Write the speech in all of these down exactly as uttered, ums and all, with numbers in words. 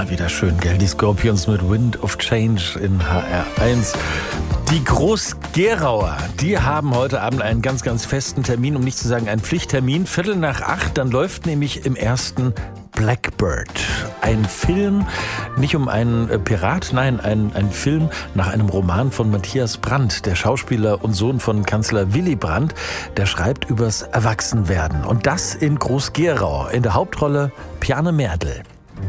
wieder schön, gell? Die Scorpions mit Wind of Change in H R eins. Die Groß-Gerauer, die haben heute Abend einen ganz, ganz festen Termin, um nicht zu sagen einen Pflichttermin. Viertel nach acht, dann läuft nämlich im ersten Blackbird. Ein Film, nicht um einen Pirat, nein, ein, ein Film nach einem Roman von Matthias Brandt, der Schauspieler und Sohn von Kanzler Willy Brandt. Der schreibt übers Erwachsenwerden. Und das in Groß-Gerau. In der Hauptrolle Bjarne Mädel.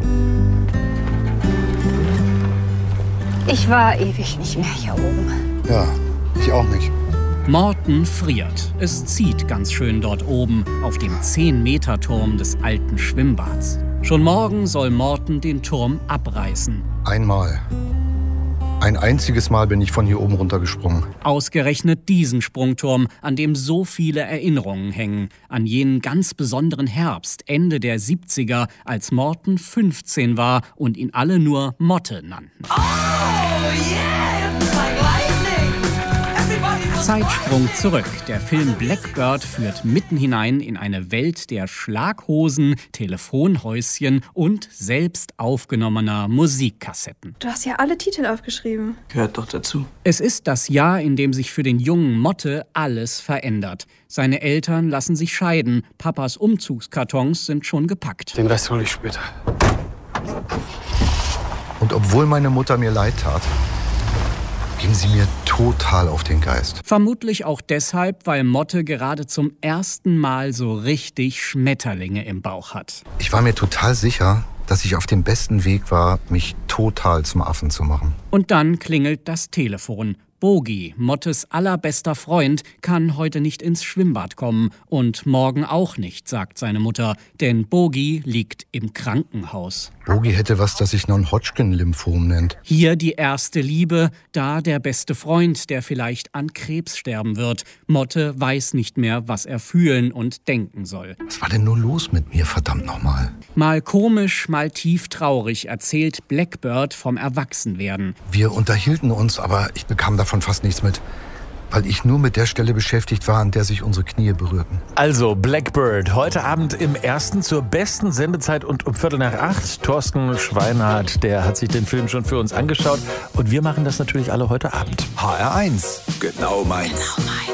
Ich war ewig nicht mehr hier oben. Ja, ich auch nicht. Morten friert. Es zieht ganz schön dort oben auf dem zehn-Meter-Turm des alten Schwimmbads. Schon morgen soll Morten den Turm abreißen. Einmal. Ein einziges Mal bin ich von hier oben runtergesprungen. Ausgerechnet diesen Sprungturm, an dem so viele Erinnerungen hängen. An jenen ganz besonderen Herbst, Ende der siebziger, als Morten fünfzehn war und ihn alle nur Motte nannten. Oh, yeah, it's like lightning. Everybody... Zeitsprung zurück. Der Film Blackbird führt mitten hinein in eine Welt der Schlaghosen, Telefonhäuschen und selbst aufgenommener Musikkassetten. Du hast ja alle Titel aufgeschrieben. Gehört doch dazu. Es ist das Jahr, in dem sich für den jungen Motte alles verändert. Seine Eltern lassen sich scheiden. Papas Umzugskartons sind schon gepackt. Den Rest hole ich später. Und obwohl meine Mutter mir leid tat, ging sie mir total auf den Geist. Vermutlich auch deshalb, weil Motte gerade zum ersten Mal so richtig Schmetterlinge im Bauch hat. Ich war mir total sicher, dass ich auf dem besten Weg war, mich total zum Affen zu machen. Und dann klingelt das Telefon. Bogi, Mottes allerbester Freund, kann heute nicht ins Schwimmbad kommen. Und morgen auch nicht, sagt seine Mutter. Denn Bogi liegt im Krankenhaus. Bogi hätte was, das sich Non-Hodgkin-Lymphom nennt. Hier die erste Liebe, da der beste Freund, der vielleicht an Krebs sterben wird. Motte weiß nicht mehr, was er fühlen und denken soll. Was war denn nur los mit mir, verdammt nochmal? Mal komisch, mal tief traurig erzählt Blackbird vom Erwachsenwerden. Wir unterhielten uns, aber ich bekam davon fast nichts mit, weil ich nur mit der Stelle beschäftigt war, an der sich unsere Knie berührten. Also Blackbird, heute Abend im ersten zur besten Sendezeit und um Viertel nach acht. Thorsten Schweinhardt, der hat sich den Film schon für uns angeschaut und wir machen das natürlich alle heute Abend. H R eins, genau meins. Genau meins.